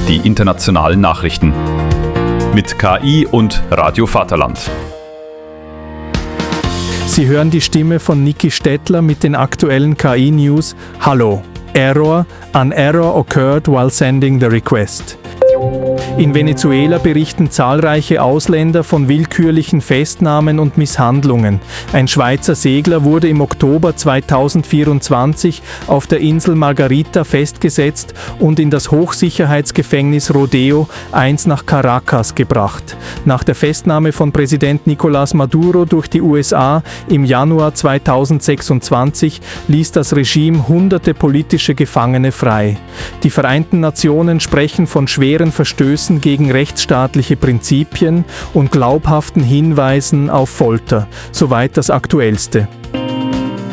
die internationalen Nachrichten. Mit KI und Radio Vaterland. Sie hören die Stimme von Niki Stettler mit den aktuellen KI-News. Hallo. Error. An error occurred while sending the request. In Venezuela berichten zahlreiche Ausländer von willkürlichen Festnahmen und Misshandlungen. Ein Schweizer Segler wurde im Oktober 2024 auf der Insel Margarita festgesetzt und in das Hochsicherheitsgefängnis Rodeo 1 nach Caracas gebracht. Nach der Festnahme von Präsident Nicolás Maduro durch die USA im Januar 2026 ließ das Regime hunderte politische Gefangene frei. Die Vereinten Nationen sprechen von schweren Verstößen gegen rechtsstaatliche Prinzipien und glaubhaften Hinweisen auf Folter, soweit das Aktuellste.